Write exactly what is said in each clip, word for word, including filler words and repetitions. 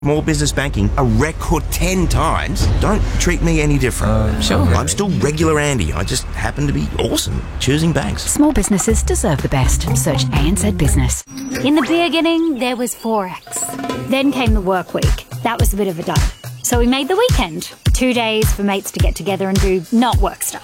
Small business banking a record ten times. Don't treat me any different. Uh, sure. I'm still regular Andy. I just happen to be awesome at choosing banks. Small businesses deserve the best. Search A N Z Business. In the beginning, there was Forex. Then came the work week. That was a bit of a dud. So we made the weekend. Two days for mates to get together and do not work stuff.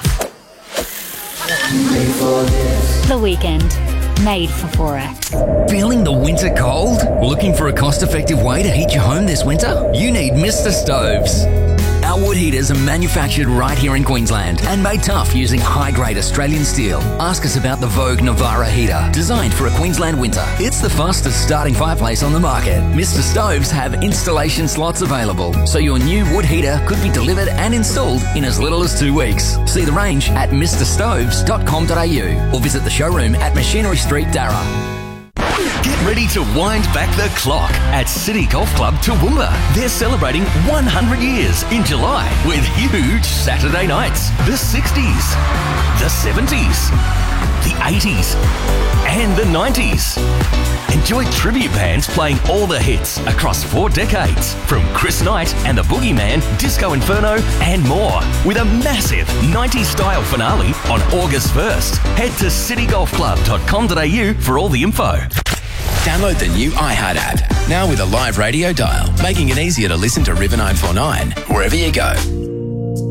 The weekend. Made for Forex. Feeling the winter cold? Looking for a cost-effective way to heat your home this winter? You need Mister Stoves. Our wood heaters are manufactured right here in Queensland and made tough using high-grade Australian steel. Ask us about the Vogue Navara heater, designed for a Queensland winter. It's the fastest starting fireplace on the market. Mister Stoves have installation slots available, so your new wood heater could be delivered and installed in as little as two weeks. See the range at mister stoves dot com dot a u or visit the showroom at Machinery Street, Darra. Get ready to wind back the clock at City Golf Club Toowoomba. They're celebrating one hundred years in July with huge Saturday nights. The sixties, the seventies, the eighties, and the nineties. Enjoy tribute bands playing all the hits across four decades, from Chris Knight and the Boogeyman, Disco Inferno, and more, with a massive nineties-style finale on August first. Head to city golf club dot com dot a u for all the info. Download the new iHeart app, now with a live radio dial, making it easier to listen to River nine four nine wherever you go.